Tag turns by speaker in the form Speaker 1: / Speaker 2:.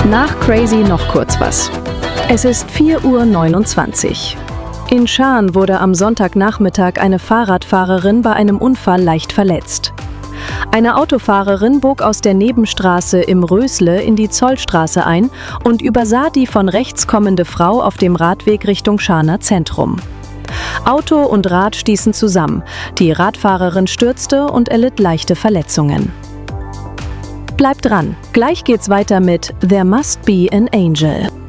Speaker 1: Nach Crazy noch kurz was. Es ist 4:29 Uhr. In Schaan wurde am Sonntagnachmittag eine Fahrradfahrerin bei einem Unfall leicht verletzt. Eine Autofahrerin bog aus der Nebenstraße im Rösle in die Zollstraße ein und übersah die von rechts kommende Frau auf dem Radweg Richtung Schaaner Zentrum. Auto und Rad stießen zusammen. Die Radfahrerin stürzte und erlitt leichte Verletzungen. Bleibt dran, gleich geht's weiter mit There Must Be an Angel.